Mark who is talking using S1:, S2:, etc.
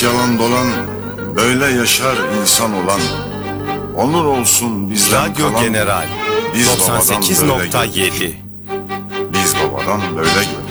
S1: Hiç yalan dolan, böyle yaşar insan olan. Onur olsun bizden
S2: Radyo
S1: kalan.
S2: General
S1: Biz babadan böyle
S2: 98.7.
S1: Biz babadan böyle